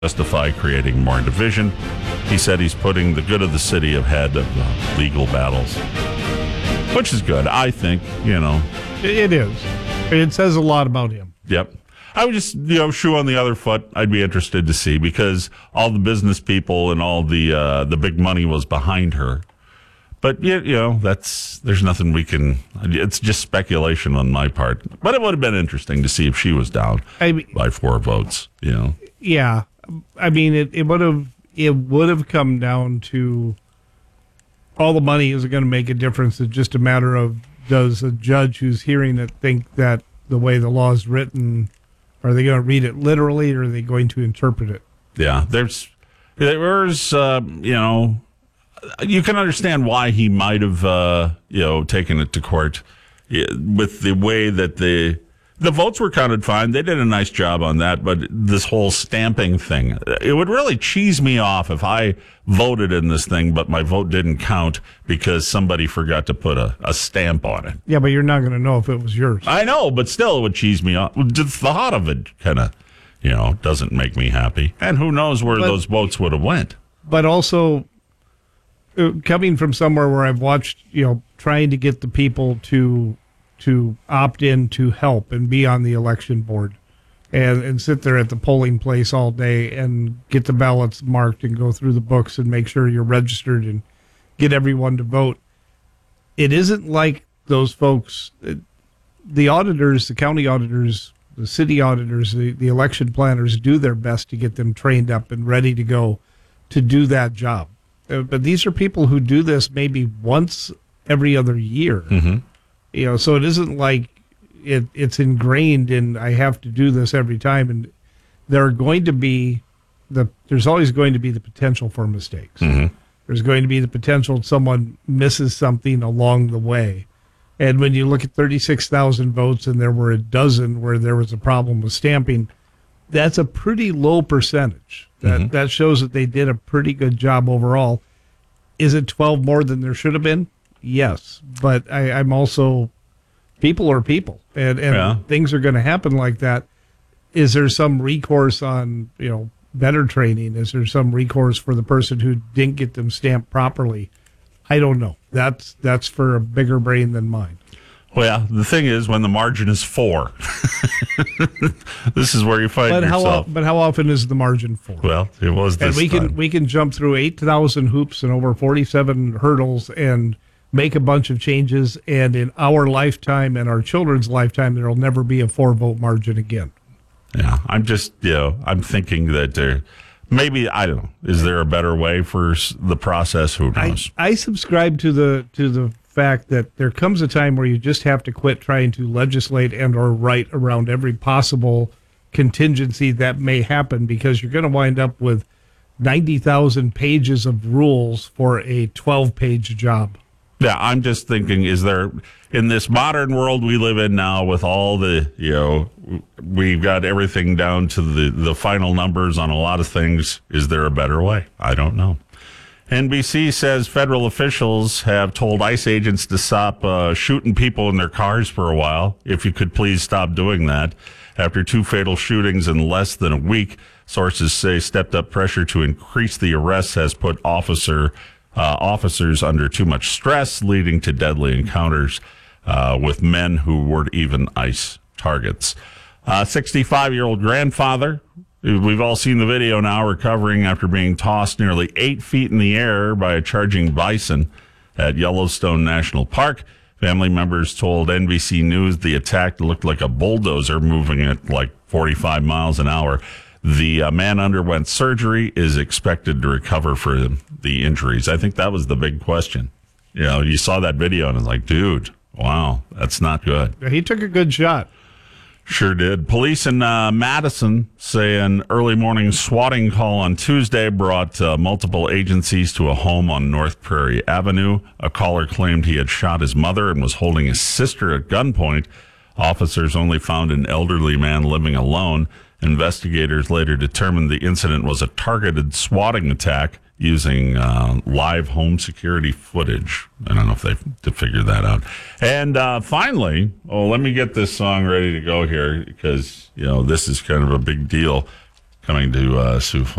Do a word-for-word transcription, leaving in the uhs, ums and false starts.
justify creating more division. He said he's putting the good of the city ahead of uh, legal battles, which is good, I think, you know. It is. It says a lot about him. Yep. I would just, you know, shoe on the other foot. I'd be interested to see, because all the business people and all the uh, the big money was behind her. But, you know, that's, there's nothing we can, it's just speculation on my part. But it would have been interesting to see if she was down I mean, by four votes, you know. Yeah. I mean, it, it would have, it would have come down to all the money isn't going to make a difference. It's just a matter of, does a judge who's hearing it think that the way the law is written, are they going to read it literally, or are they going to interpret it? Yeah, there's, there's, uh, you know, you can understand why he might have, uh, you know, taken it to court with the way that the the votes were counted fine. They did a nice job on that, but this whole stamping thing, it would really cheese me off if I voted in this thing, but my vote didn't count because somebody forgot to put a, a stamp on it. Yeah, but you're not going to know if it was yours. I know, but still it would cheese me off. The thought of it kind of, you know, doesn't make me happy. And who knows where but, those votes would have went. But also, coming from somewhere where I've watched, you know, trying to get the people to to opt in to help and be on the election board and, and sit there at the polling place all day and get the ballots marked and go through the books and make sure you're registered and get everyone to vote. It isn't like those folks, the auditors, the county auditors, the city auditors, the, the election planners do their best to get them trained up and ready to go to do that job. But these are people who do this maybe once every other year. Mm-hmm. You know, so it isn't like it, it's ingrained in, I have to do this every time. And there are going to be, the there's always going to be the potential for mistakes. Mm-hmm. There's going to be the potential someone misses something along the way. And when you look at thirty-six thousand votes and there were a dozen where there was a problem with stamping, that's a pretty low percentage. That mm-hmm. that shows that they did a pretty good job overall. Is it twelve more than there should have been? Yes. But I, I'm also, people are people, and, and yeah. things are going to happen like that. Is there some recourse on, you know, better training? Is there some recourse for the person who didn't get them stamped properly? I don't know. That's that's for a bigger brain than mine. Well, the thing is, when the margin is four, this is where you find but yourself. How, but how often is the margin four? Well, it was this And we time. can we can jump through eight thousand hoops and over forty-seven hurdles and make a bunch of changes, and in our lifetime and our children's lifetime, there will never be a four-vote margin again. Yeah, I'm just, you know, I'm thinking that there, maybe, I don't know, is there a better way for the process? Who knows? I, I subscribe to the to the fact that there comes a time where you just have to quit trying to legislate and or write around every possible contingency that may happen, because you're going to wind up with ninety thousand pages of rules for a twelve-page job. Yeah, I'm just thinking, is there, in this modern world we live in now with all the, you know, we've got everything down to the, the final numbers on a lot of things, is there a better way? I don't know. N B C says federal officials have told ICE agents to stop uh, shooting people in their cars for a while. If you could please stop doing that. After two fatal shootings in less than a week, sources say stepped up pressure to increase the arrests has put officer uh, officers under too much stress, leading to deadly encounters uh, with men who weren't even ICE targets. Uh, sixty-five-year-old grandfather, we've all seen the video now, recovering after being tossed nearly eight feet in the air by a charging bison at Yellowstone National Park. Family members told N B C News the attack looked like a bulldozer moving at like forty-five miles an hour. The uh, man underwent surgery, is expected to recover from the injuries. I think that was the big question. You know, you saw that video and it's like, dude, wow, that's not good. He took a good shot. Sure did. Police in uh, Madison say an early morning swatting call on Tuesday brought uh, multiple agencies to a home on North Prairie Avenue. A caller claimed he had shot his mother and was holding his sister at gunpoint. Officers only found an elderly man living alone. Investigators later determined the incident was a targeted swatting attack using uh, live home security footage. I don't know if they figured that out. And uh, finally, oh, let me get this song ready to go here, because, you know, this is kind of a big deal. coming to uh, Sioux Falls.